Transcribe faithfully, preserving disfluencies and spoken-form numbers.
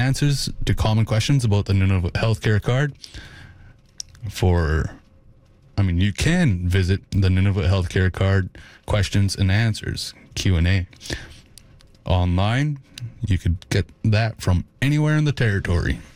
answers to common questions about the Nunavut healthcare card. For, I mean, you can visit the Nunavut healthcare card questions and answers, Q and A. Online, you could get that from anywhere in the territory.